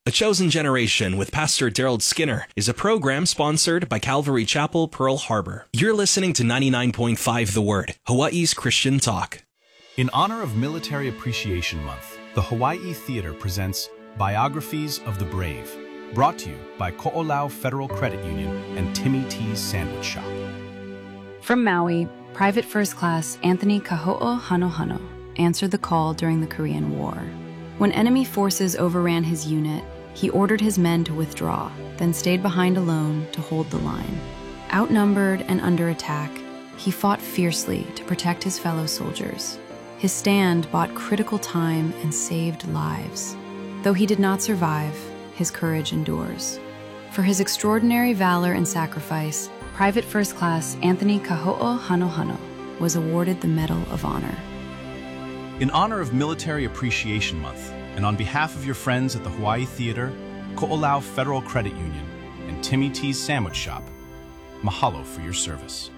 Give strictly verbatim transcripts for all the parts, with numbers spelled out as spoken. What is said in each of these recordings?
The Chosen Generation with Pastor Daryl Skinner is a program sponsored by Calvary Chapel, Pearl Harbor. You're listening to ninety-nine point five The Word, Hawaii's Christian talk. In honor of Military Appreciation Month, the Hawaii Theater presents Biographies of the Brave, brought to you by Ko'olau Federal Credit Union and Timmy T's Sandwich Shop. From Maui, Private First Class Anthony Kaho'o Hanohano answered the call during the Korean War. When enemy forces overran his unit, he ordered his men to withdraw, then stayed behind alone to hold the line. Outnumbered and under attack, he fought fiercely to protect his fellow soldiers. His stand bought critical time and saved lives. Though he did not survive, his courage endures. For his extraordinary valor and sacrifice, Private First Class Anthony Kaho'o Hanohano was awarded the Medal of Honor. In honor of Military Appreciation Month, and on behalf of your friends at the Hawaii Theater, Ko'olau Federal Credit Union, and Timmy T's Sandwich Shop, mahalo for your service.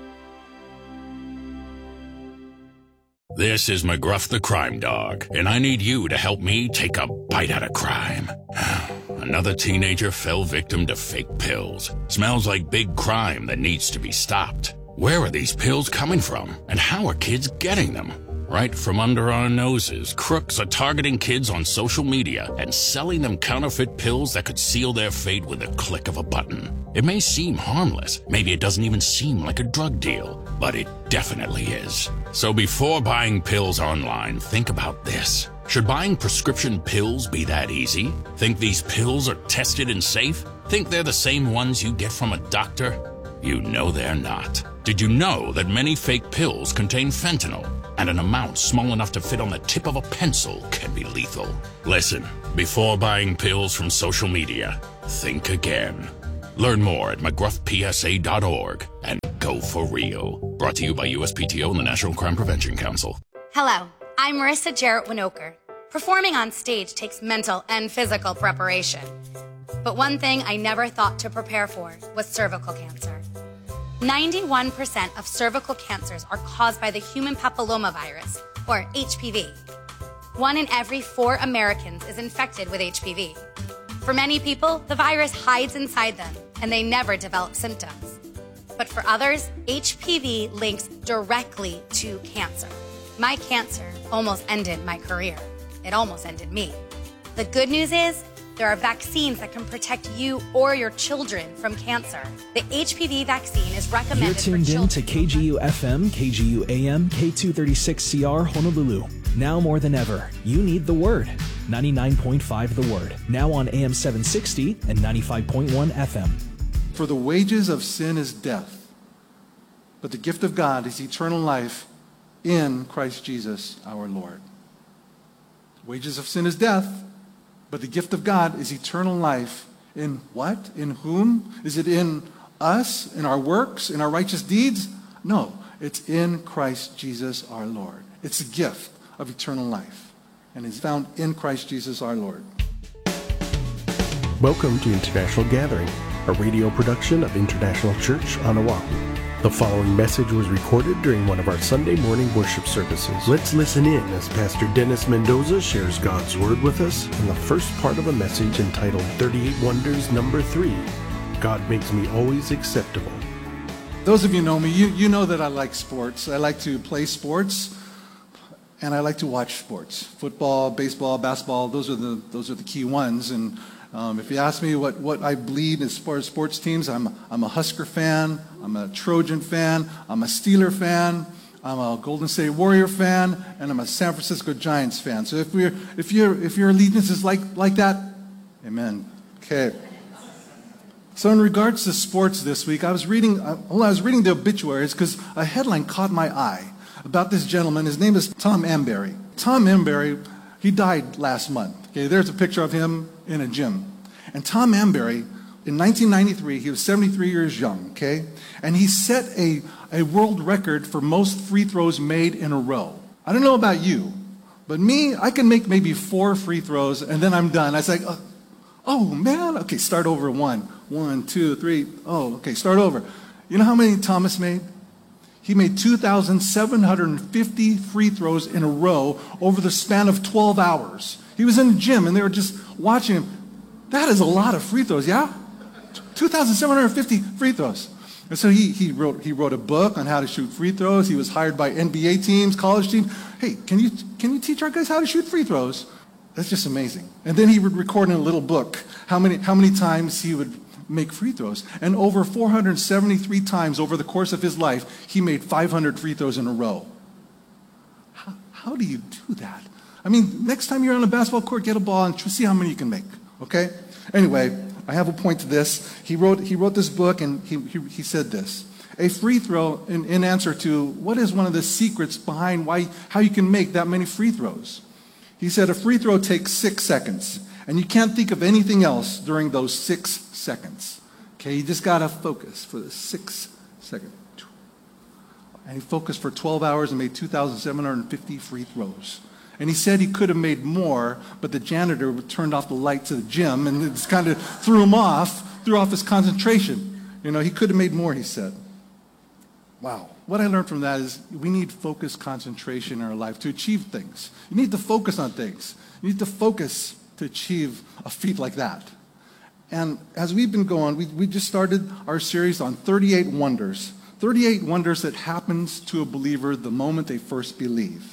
This is McGruff the Crime Dog, and I need you to help me take a bite out of crime. Another teenager fell victim to fake pills. Smells like big crime that needs to be stopped. Where are these pills coming from, and how are kids getting them? Right from under our noses, crooks are targeting kids on social media and selling them counterfeit pills that could seal their fate with a click of a button. It may seem harmless, maybe it doesn't even seem like a drug deal, but it definitely is. So before buying pills online, think about this. Should buying prescription pills be that easy? Think these pills are tested and safe? Think they're the same ones you get from a doctor? You know they're not. Did you know that many fake pills contain fentanyl? And an amount small enough to fit on the tip of a pencil can be lethal. Listen, before buying pills from social media, think again. Learn more at mcgruff p s a dot org and go for real. Brought to you by U S P T O and the National Crime Prevention Council. Hello, I'm Marissa Jarrett Winokur. Performing on stage takes mental and physical preparation. But one thing I never thought to prepare for was cervical cancer. ninety-one percent of cervical cancers are caused by the human papillomavirus, or H P V. One in every four Americans is infected with H P V. For many people, the virus hides inside them, and they never develop symptoms. But for others, H P V links directly to cancer. My cancer almost ended my career. It almost ended me. The good news is, there are vaccines that can protect you or your children from cancer. The H P V vaccine is recommended You're tuned for in to K G U F M, K G U A M, K two thirty-six C R Honolulu. Now more than ever, you need the Word. ninety-nine point five The Word. Now on A M seven sixty and ninety-five point one F M. For the wages of sin is death, but the gift of God is eternal life in Christ Jesus our Lord. The wages of sin is death, but the gift of God is eternal life in what? In whom? Is it in us, in our works, in our righteous deeds? No, it's in Christ Jesus our Lord. It's a gift of eternal life, and it's found in Christ Jesus our Lord. Welcome to International Gathering, a radio production of International Church on Oahu. The following message was recorded during one of our Sunday morning worship services. Let's listen in as Pastor Dennis Mendoza shares God's Word with us in the first part of a message entitled thirty-eight Wonders Number three, God Makes Me Always Acceptable. Those of you know me, you, you know that I like sports. I like to play sports, and I like to watch sports. Football, baseball, basketball, those are the, those are the key ones. And Um, if you ask me what, what I bleed as far as sports teams, I'm, I'm a Husker fan, I'm a Trojan fan, I'm a Steeler fan, I'm a Golden State Warrior fan, and I'm a San Francisco Giants fan. So if we're if your if your allegiance is like like that, amen. Okay. So in regards to sports this week, I was reading well, I was reading the obituaries because a headline caught my eye about this gentleman. His name is Tom Embury. Tom Embury, he died last month. Okay, there's a picture of him in a gym. And Tom Embury, in nineteen ninety-three, he was seventy-three years young, okay? And he set a, a world record for most free throws made in a row. I don't know about you, but me, I can make maybe four free throws, and then I'm done. I was like, oh, oh man, okay, start over one. One, two, three, oh, okay, start over. You know how many Thomas made? He made two thousand seven hundred fifty free throws in a row over the span of twelve hours. He was in the gym, and they were just watching him. That is a lot of free throws, yeah? two thousand seven hundred fifty free throws. And so he, he, wrote, he wrote a book on how to shoot free throws. He was hired by N B A teams, college teams. Hey, can you, can you teach our guys how to shoot free throws? That's just amazing. And then he would record in a little book how many, how many times he would make free throws. And over four hundred seventy-three times over the course of his life, he made five hundred free throws in a row. How, how do you do that? I mean, next time you're on a basketball court, get a ball and see how many you can make, okay? Anyway, I have a point to this. He wrote, he wrote this book, and he, he, he said this. A free throw, in, in answer to what is one of the secrets behind why, how you can make that many free throws. He said a free throw takes six seconds, and you can't think of anything else during those six seconds. Okay, you just got to focus for the six seconds. And he focused for twelve hours and made two thousand seven hundred fifty free throws. And he said he could have made more, but the janitor turned off the lights of the gym, and it kind of threw him off, threw off his concentration. You know, he could have made more, he said. Wow. What I learned from that is we need focused concentration in our life to achieve things. You need to focus on things. You need to focus to achieve a feat like that. And as we've been going, we, we just started our series on thirty-eight wonders. thirty-eight wonders that happens to a believer the moment they first believe.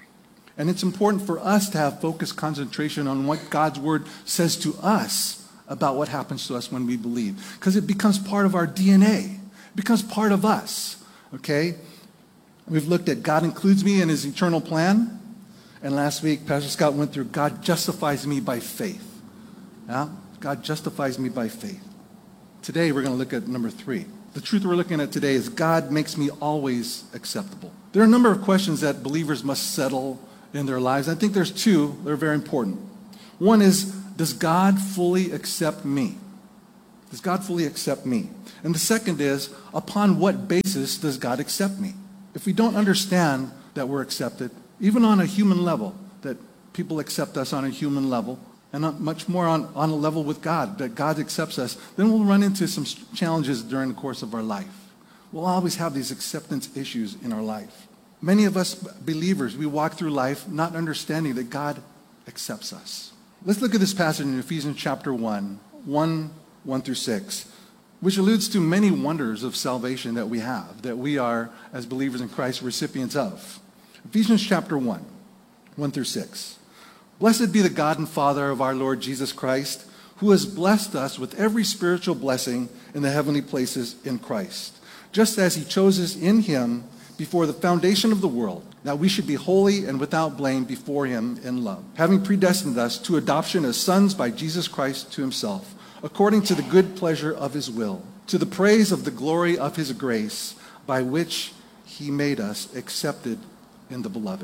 And it's important for us to have focused concentration on what God's Word says to us about what happens to us when we believe. Because it becomes part of our D N A. It becomes part of us. Okay? We've looked at God includes me in His eternal plan. And last week, Pastor Scott went through God justifies me by faith. Yeah? God justifies me by faith. Today, we're going to look at number three. The truth we're looking at today is God makes me always acceptable. There are a number of questions that believers must settle in their lives. I think there's two that are very important. One is, does God fully accept me? Does God fully accept me? And the second is, upon what basis does God accept me? If we don't understand that we're accepted, even on a human level, that people accept us on a human level, and not much more on, on a level with God, that God accepts us, then we'll run into some challenges during the course of our life. We'll always have these acceptance issues in our life. Many of us believers, we walk through life not understanding that God accepts us. Let's look at this passage in Ephesians chapter one, one, one through six, which alludes to many wonders of salvation that we have, that we are, as believers in Christ, recipients of. Ephesians chapter one, one through six. Blessed be the God and Father of our Lord Jesus Christ, who has blessed us with every spiritual blessing in the heavenly places in Christ, just as He chose us in Him before the foundation of the world, that we should be holy and without blame before Him in love, having predestined us to adoption as sons by Jesus Christ to Himself, according to the good pleasure of His will, to the praise of the glory of His grace, by which He made us accepted in the Beloved.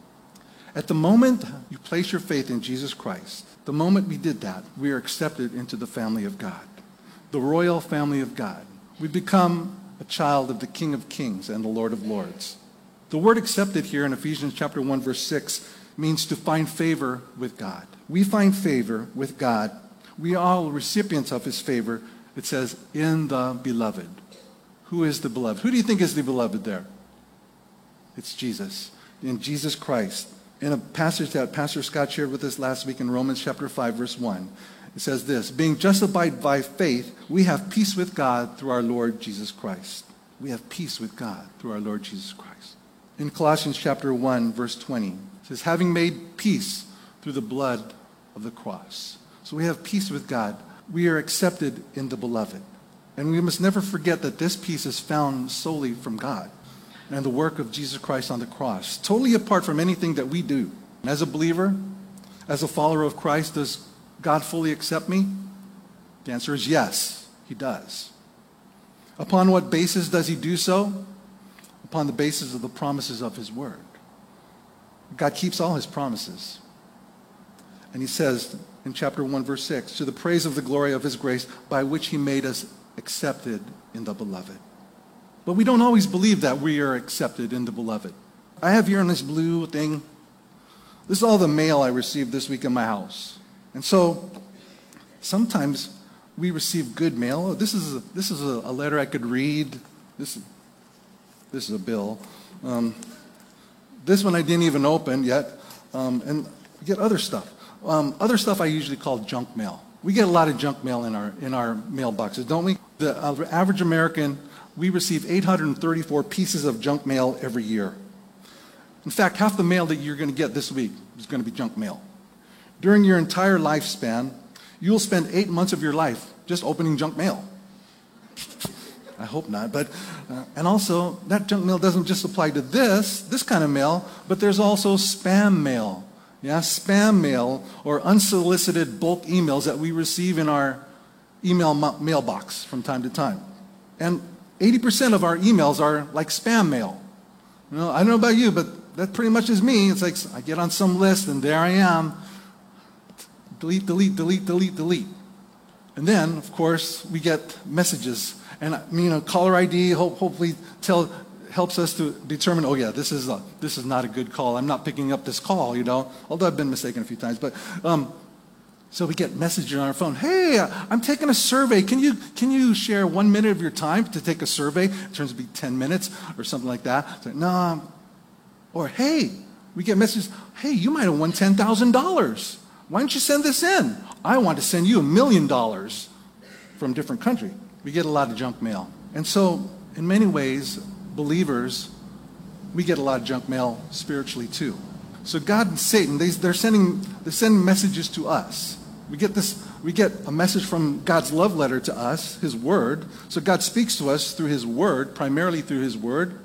At the moment you place your faith in Jesus Christ, the moment we did that, we are accepted into the family of God, the royal family of God. We become a child of the King of Kings and the Lord of Lords. The word accepted here in Ephesians chapter one, verse six, means to find favor with God. We find favor with God. We are all recipients of His favor. It says, in the Beloved. Who is the Beloved? Who do you think is the Beloved there? It's Jesus. In Jesus Christ. In a passage that Pastor Scott shared with us last week in Romans chapter five, verse one, it says this, being justified by faith, we have peace with God through our Lord Jesus Christ. We have peace with God through our Lord Jesus Christ. In Colossians chapter one, verse twenty, it says, having made peace through the blood of the cross. So we have peace with God. We are accepted in the Beloved. And we must never forget that this peace is found solely from God and the work of Jesus Christ on the cross, totally apart from anything that we do. As a believer, as a follower of Christ, does God fully accept me? The answer is yes, He does. Upon what basis does He do so? Upon the basis of the promises of His Word. God keeps all His promises. And He says in chapter one, verse six, to the praise of the glory of His grace, by which He made us accepted in the Beloved. But we don't always believe that we are accepted in the Beloved. I have here on this blue thing, this is all the mail I received this week in my house. And so sometimes we receive good mail. This is a, this is a, a letter I could read. This, this is a bill. Um, this one I didn't even open yet. Um, and get other stuff. Um, other stuff I usually call junk mail. We get a lot of junk mail in our in our mailboxes, don't we? The uh, average American, we receive eight hundred thirty-four pieces of junk mail every year. In fact, half the mail that you're going to get this week is going to be junk mail. During your entire lifespan, you'll spend eight months of your life just opening junk mail. I hope not, but uh, and also that junk mail doesn't just apply to this this kind of mail, but there's also spam mail. Yeah, spam mail or unsolicited bulk emails that we receive in our email ma- mailbox from time to time. And eighty percent of our emails are like spam mail. You know, I don't know about you, but that pretty much is me. It's like I get on some list and there I am. Delete, delete, delete, delete, delete. And then, of course, we get messages. And, you know, caller I D hope, hopefully tell, helps us to determine, oh, yeah, this is, a, this is not a good call. I'm not picking up this call, you know, although I've been mistaken a few times. But um, so we get messages on our phone. Hey, I'm taking a survey. Can you, can you share one minute of your time to take a survey? It turns to be ten minutes or something like that. So, no. Or, hey, we get messages. Hey, you might have won ten thousand dollars. Why don't you send this in? I want to send you a million dollars from a different country. We get a lot of junk mail. And so, in many ways, believers, we get a lot of junk mail spiritually too. So God and Satan, they, they're sending they're sending messages to us. We get this, we get a message from God's love letter to us, His Word. So God speaks to us through His Word, primarily through His Word.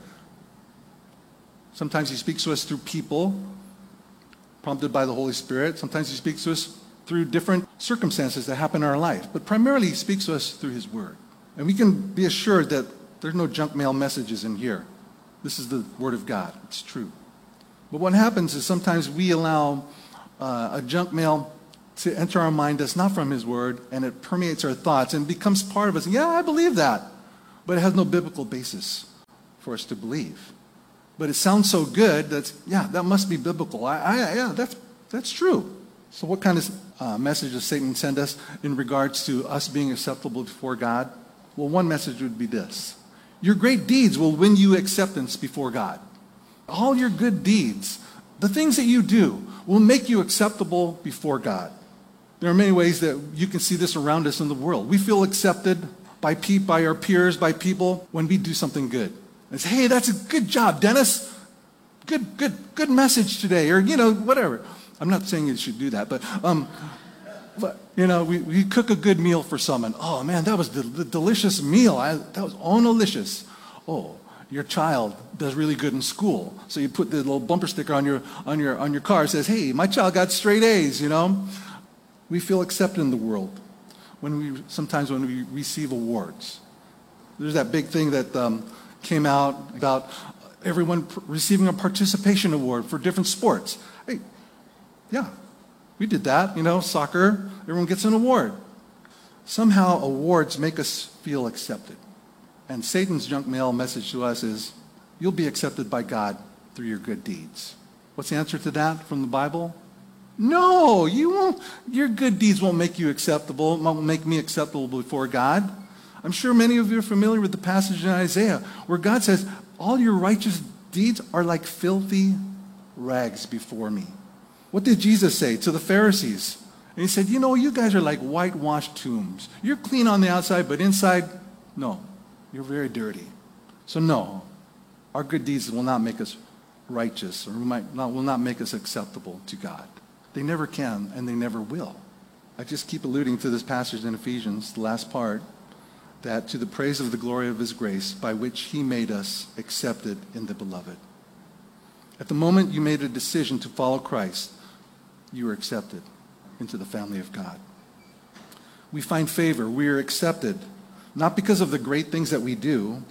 Sometimes He speaks to us through people, prompted by the Holy Spirit. Sometimes He speaks to us through different circumstances that happen in our life. But primarily He speaks to us through His Word. And we can be assured that there's no junk mail messages in here. This is the Word of God. It's true. But what happens is sometimes we allow uh, a junk mail to enter our mind that's not from His Word, and it permeates our thoughts and becomes part of us. Yeah, I believe that. But it has no biblical basis for us to believe. But it sounds so good that, yeah, that must be biblical. I, I, yeah, that's, that's true. So what kind of uh, message does Satan send us in regards to us being acceptable before God? Well, one message would be this. Your great deeds will win you acceptance before God. All your good deeds, the things that you do, will make you acceptable before God. There are many ways that you can see this around us in the world. We feel accepted by, pe- by our peers, by people, when we do something good. And say, hey, that's a good job, Dennis. Good, good, good message today, or, you know, whatever. I'm not saying you should do that, but, um, but you know, we, we cook a good meal for someone. Oh, man, that was the, the delicious meal. I, that was oh-no-licious. Oh, your child does really good in school. So you put the little bumper sticker on your, on your, on your car. It says, hey, my child got straight A's, you know. We feel accepted in the world when we sometimes when we receive awards. There's that big thing that um, came out about everyone pr- receiving a participation award for different sports. Hey, yeah, we did that, you know, soccer, everyone gets an award. Somehow awards make us feel accepted. And Satan's junk mail message to us is, you'll be accepted by God through your good deeds. What's the answer to that from the Bible? No, you won't. Your good deeds won't make you acceptable, won't make me acceptable before God. I'm sure many of you are familiar with the passage in Isaiah where God says, all your righteous deeds are like filthy rags before me. What did Jesus say to the Pharisees? And He said, you know, you guys are like whitewashed tombs. You're clean on the outside, but inside, no, you're very dirty. So no, our good deeds will not make us righteous, or might not, will not make us acceptable to God. They never can, and they never will. I just keep alluding to this passage in Ephesians, the last part, that to the praise of the glory of His grace, by which He made us accepted in the Beloved. At the moment you made a decision to follow Christ, you were accepted into the family of God. We find favor. We are accepted, not because of the great things that we do.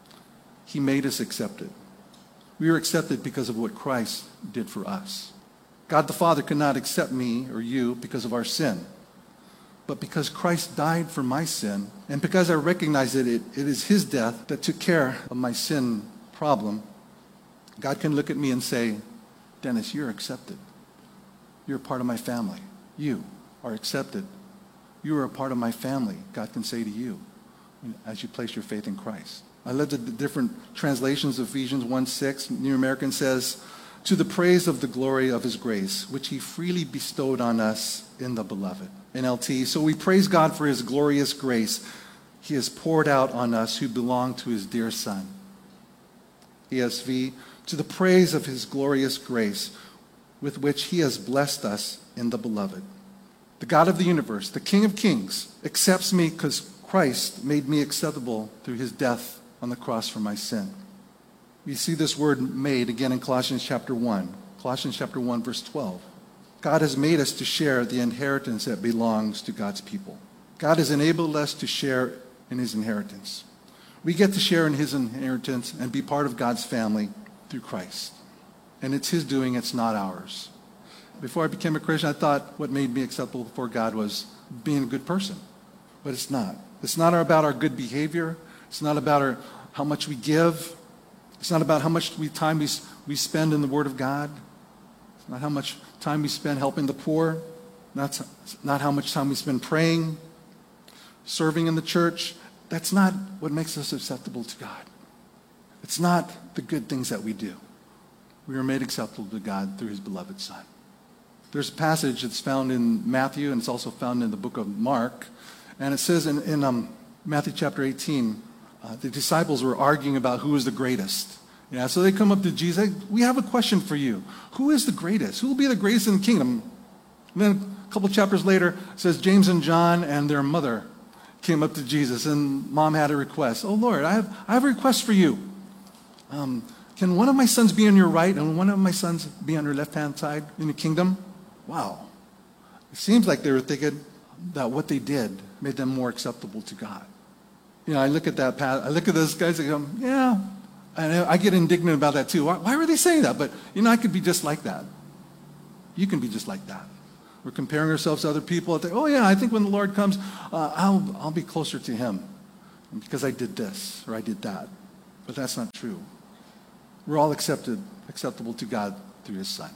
He made us accepted. We are accepted because of what Christ did for us. God the Father could not accept me or you because of our sin. But because Christ died for my sin, and because I recognize that it, it is His death that took care of my sin problem, God can look at me and say, Dennis, you're accepted. You're a part of my family. You are accepted. You are a part of my family, God can say to you as you place your faith in Christ. I looked at the different translations of Ephesians one six. New American says, to the praise of the glory of His grace, which He freely bestowed on us in the Beloved. N L T. So we praise God for his glorious grace he has poured out on us who belong to his dear Son. E S V, to the praise of his glorious grace with which he has blessed us in the beloved. The God of the universe, the King of kings, accepts me because Christ made me acceptable through his death on the cross for my sin. We see this word made again in Colossians chapter one. Colossians chapter one, verse twelve. God has made us to share the inheritance that belongs to God's people. God has enabled us to share in his inheritance. We get to share in his inheritance and be part of God's family through Christ. And it's his doing, it's not ours. Before I became a Christian, I thought what made me acceptable before God was being a good person. But it's not. It's not about our good behavior. It's not about our, how much we give. It's not about how much we, time we, we spend in the Word of God. It's not how much time we spend helping the poor. Not, not how much time we spend praying, serving in the church. That's not what makes us acceptable to God. It's not the good things that we do. We are made acceptable to God through his beloved Son. There's a passage that's found in Matthew, and it's also found in the book of Mark. And it says in, in um, Matthew chapter eighteen, uh, the disciples were arguing about who is the greatest. Yeah, so they come up to Jesus. Hey, we have a question for you. Who is the greatest? Who will be the greatest in the kingdom? And then a couple chapters later, it says James and John and their mother came up to Jesus, and mom had a request. Oh, Lord, I have, I have a request for you. Um, can one of my sons be on your right and one of my sons be on your left-hand side in the kingdom? Wow. It seems like they were thinking that what they did made them more acceptable to God. You know, I look at that path, I look at those guys and go, yeah, and I get indignant about that too. Why, why were they saying that? But, you know, I could be just like that. You can be just like that. We're comparing ourselves to other people. Think, oh, yeah, I think when the Lord comes, uh, I'll, I'll be closer to him because I did this or I did that. But that's not true. We're all accepted, acceptable to God through his Son.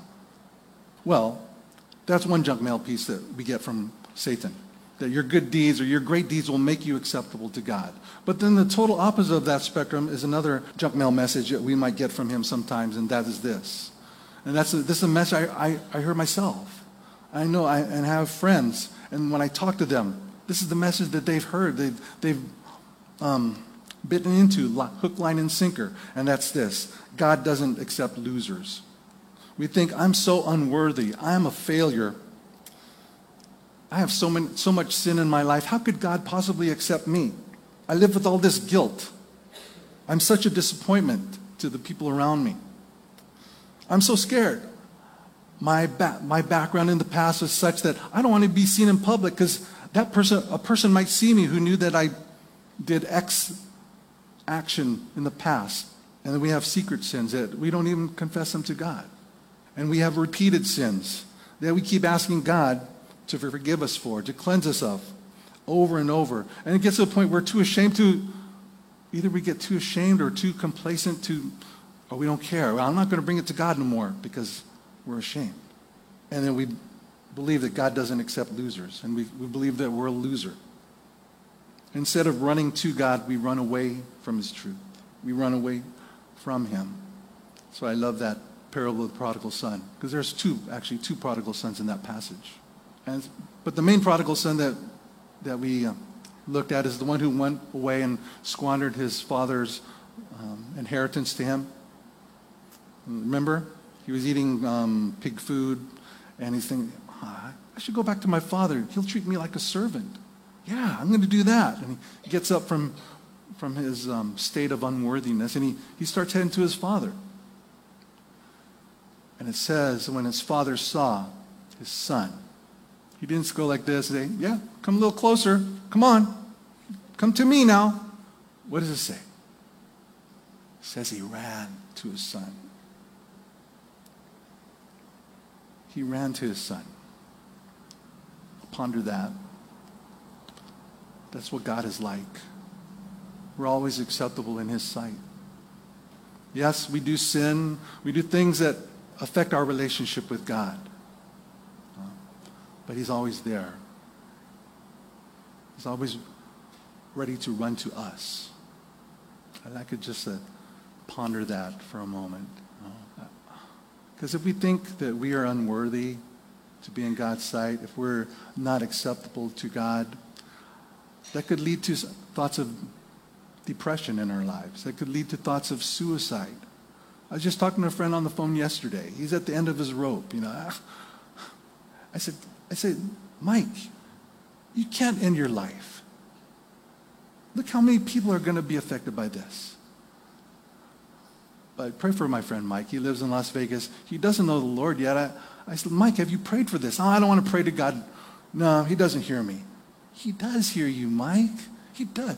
Well, that's one junk mail piece that we get from Satan, that your good deeds or your great deeds will make you acceptable to God. But then the total opposite of that spectrum is another junk mail message that we might get from him sometimes, and that is this. And that's a, this is a message I, I, I hear myself. I know I and have friends, and when I talk to them, this is the message that they've heard. They've, they've um, bitten into hook, line, and sinker, and that's this. God doesn't accept losers. We think, I'm so unworthy. I'm a failure. I have so, many, so much sin in my life. How could God possibly accept me? I live with all this guilt. I'm such a disappointment to the people around me. I'm so scared. My, ba- my background in the past was such that I don't want to be seen in public because that person, a person might see me who knew that I did X action in the past. And then we have secret sins that we don't even confess them to God. And we have repeated sins that we keep asking God to forgive us for, to cleanse us of, over and over. And it gets to a point where we're too ashamed to, either we get too ashamed or too complacent to, or we don't care. Well, I'm not going to bring it to God anymore because we're ashamed. And then we believe that God doesn't accept losers. And we, we believe that we're a loser. Instead of running to God, we run away from his truth. We run away from him. So I love that parable of the prodigal son, because there's two, actually two prodigal sons in that passage. And, but the main prodigal son that, that we uh, looked at is the one who went away and squandered his father's um, inheritance to him. Remember? He was eating um, pig food, and he's thinking, oh, I should go back to my father. He'll treat me like a servant. Yeah, I'm going to do that. And he gets up from, from his um, state of unworthiness, and he, he starts heading to his father. And it says, when his father saw his son, he didn't go like this and say, yeah, come a little closer. Come on. Come to me now. What does it say? It says he ran to his son. He ran to his son. Ponder that. That's what God is like. We're always acceptable in his sight. Yes, we do sin. We do things that affect our relationship with God. But he's always there. He's always ready to run to us. And I could just uh, ponder that for a moment. Because if we think that we are unworthy, to be in God's sight, if we're not acceptable to God, that could lead to thoughts of depression in our lives. That could lead to thoughts of suicide. I was just talking to a friend on the phone yesterday. He's at the end of his rope, you know. I said, I said, Mike, you can't end your life. Look how many people are going to be affected by this. But pray for my friend Mike. He lives in Las Vegas. He doesn't know the Lord yet. I, I said, Mike, have you prayed for this? Oh, I don't want to pray to God. No, he doesn't hear me. He does hear you, Mike. He does.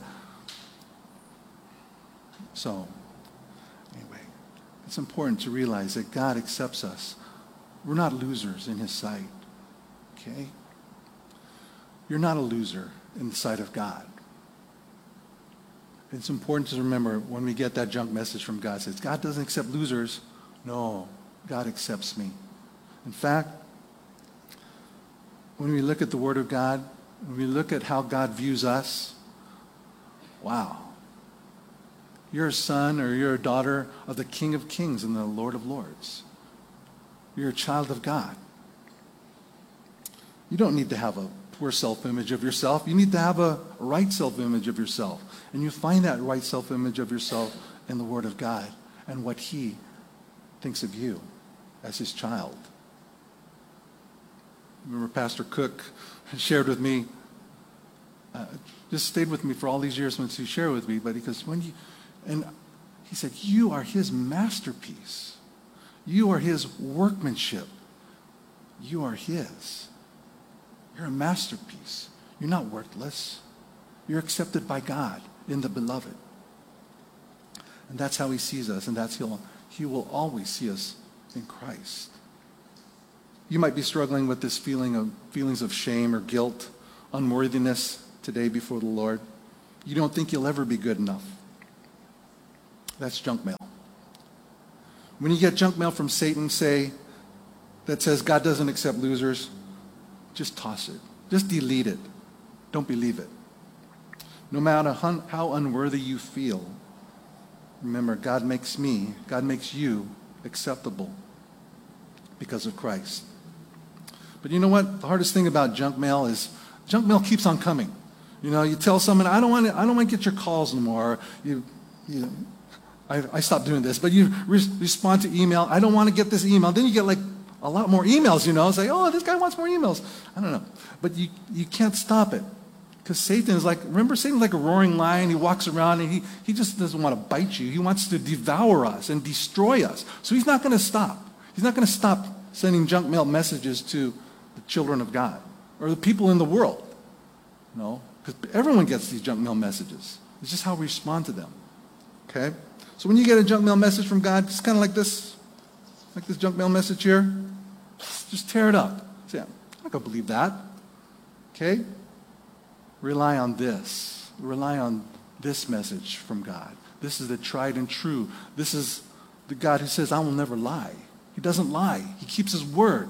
So, anyway, it's important to realize that God accepts us. We're not losers in his sight. Okay? You're not a loser in the sight of God. It's important to remember when we get that junk message from God, says, God doesn't accept losers. No, God accepts me. In fact, when we look at the Word of God, when we look at how God views us, wow. You're a son or you're a daughter of the King of Kings and the Lord of Lords. You're a child of God. You don't need to have a poor self-image of yourself. You need to have a right self-image of yourself. And you find that right self-image of yourself in the Word of God and what he thinks of you as his child. Remember Pastor Cook shared with me, uh, just stayed with me for all these years once he shared with me, but he goes, when you, and he said, you are his masterpiece. You are his workmanship. You are his. You're a masterpiece. You're not worthless. You're accepted by God in the beloved. And that's how he sees us, and that's he'll, he will always see us in Christ. You might be struggling with this feeling of feelings of shame or guilt, unworthiness today before the Lord. You don't think you'll ever be good enough. That's junk mail. When you get junk mail from Satan, say, that says God doesn't accept losers, just toss it. Just delete it. Don't believe it. No matter how unworthy you feel, remember, God makes me, God makes you acceptable because of Christ. But you know what? The hardest thing about junk mail is junk mail keeps on coming. You know, you tell someone, I don't want to, I don't want to get your calls anymore. You, you, I, I stopped doing this, but you re- respond to email. I don't want to get this email. Then you get like a lot more emails, you know. Say, oh, this guy wants more emails. I don't know. But you, you can't stop it. Because Satan is like, remember, Satan's like a roaring lion. He walks around and he, he just doesn't want to bite you. He wants to devour us and destroy us. So he's not going to stop. He's not going to stop sending junk mail messages to the children of God or the people in the world. No, because everyone gets these junk mail messages. It's just how we respond to them. Okay? So when you get a junk mail message from God, it's kind of like this, like this junk mail message here. Just tear it up. Say, I'm not going to believe that. Okay? Rely on this. Rely on this message from God. This is the tried and true. This is the God who says, I will never lie. He doesn't lie. He keeps his word.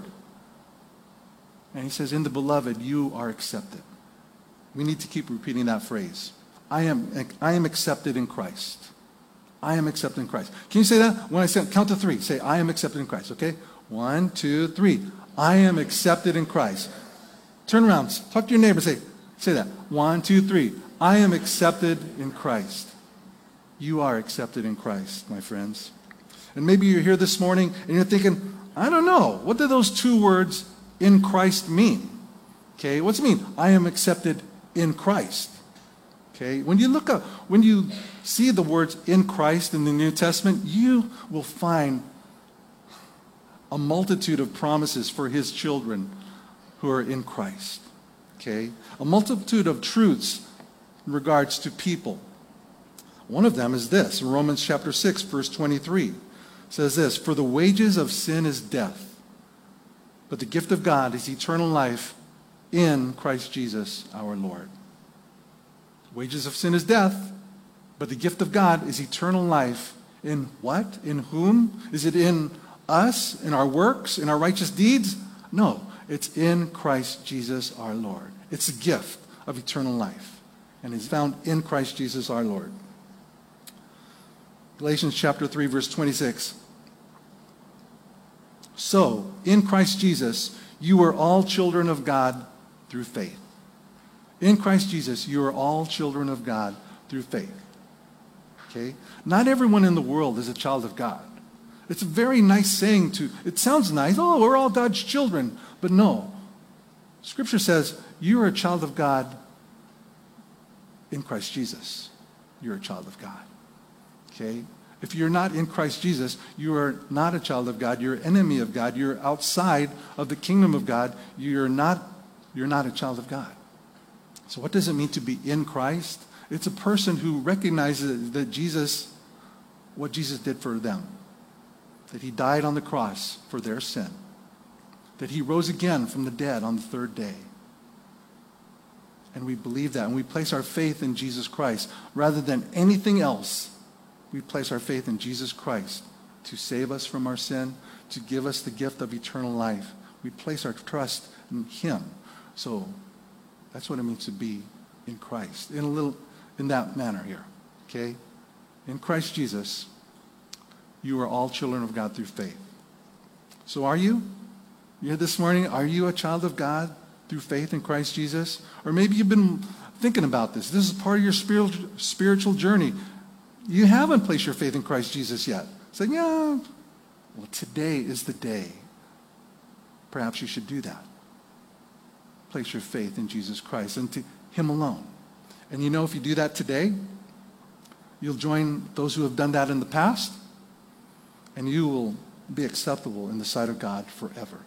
And he says, in the beloved, you are accepted. We need to keep repeating that phrase. I am, I am accepted in Christ. I am accepted in Christ. Can you say that? When I say, count to three, say, I am accepted in Christ, okay? One, two, three. I am accepted in Christ. Turn around. Talk to your neighbor. Say, say that. One, two, three. I am accepted in Christ. You are accepted in Christ, my friends. And maybe you're here this morning and you're thinking, I don't know. What do those two words, in Christ, mean? Okay, what's it mean? I am accepted in Christ. Okay, when you look up, when you see the words in Christ in the New Testament, you will find a multitude of promises for his children who are in Christ. Okay, a multitude of truths in regards to people. One of them is this, in Romans chapter six, verse twenty-three. It says this, for the wages of sin is death, but the gift of God is eternal life in Christ Jesus our Lord. Wages of sin is death, but the gift of God is eternal life in what? In whom? Is it in us, in our works, in our righteous deeds? No, it's in Christ Jesus our Lord. It's a gift of eternal life, and it's found in Christ Jesus our Lord. Galatians chapter three, verse twenty-six. So, in Christ Jesus, You are all children of God through faith. In Christ Jesus, you are all children of God through faith. Okay? Not everyone in the world is a child of God. It's a very nice saying to, it sounds nice, oh, we're all God's children. But no. Scripture says you are a child of God in Christ Jesus. You're a child of God. Okay? If you're not in Christ Jesus, you are not a child of God. You're an enemy of God. You're outside of the kingdom of God. You're not, you're not a child of God. So what does it mean to be in Christ? It's a person who recognizes that Jesus, what Jesus did for them. That he died on the cross for their sin. That he rose again from the dead on the third day. And we believe that, and we place our faith in Jesus Christ. Rather than anything else, we place our faith in Jesus Christ to save us from our sin, to give us the gift of eternal life. We place our trust in him. So that's what it means to be in Christ. In a little, in that manner here, okay? In Christ Jesus, you are all children of God through faith. So are you? You here this morning, are you a child of God through faith in Christ Jesus? Or maybe you've been thinking about this. This is part of your spiritual spiritual journey. You haven't placed your faith in Christ Jesus yet. It's like, yeah, well, today is the day. Perhaps you should do that. Place your faith in Jesus Christ and to him alone. And you know, if you do that today, you'll join those who have done that in the past, and you will be acceptable in the sight of God forever.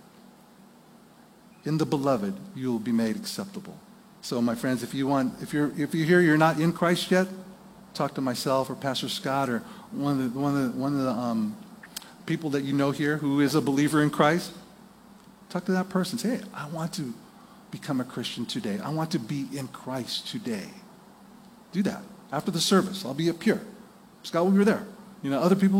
In the beloved, you will be made acceptable. So, my friends, if you want, if you're, if you're here, you're not in Christ yet, talk to myself or Pastor Scott or one of the, one of the, one of the um, people that you know here who is a believer in Christ. Talk to that person. Say, hey, I want to become a Christian today. I want to be in Christ today. Do that. After the service, I'll be up here. Scott will be there. You know, other people